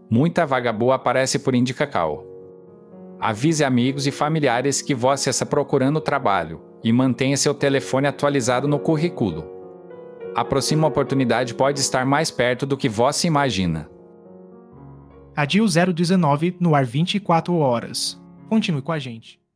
Muita vaga boa aparece por Indicacal. Avise amigos e familiares que você está procurando trabalho e mantenha seu telefone atualizado no currículo. A próxima oportunidade pode estar mais perto do que você imagina. A DIL 019 no ar 24 horas. Continue com a gente.